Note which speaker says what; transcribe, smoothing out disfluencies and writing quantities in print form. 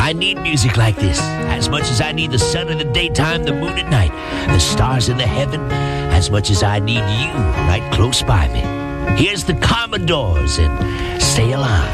Speaker 1: I need music like this as much as I need the sun in the daytime, the moon at night, the stars in the heaven, as much as I need you right close by me. Here's the Commodores and Stay Alive.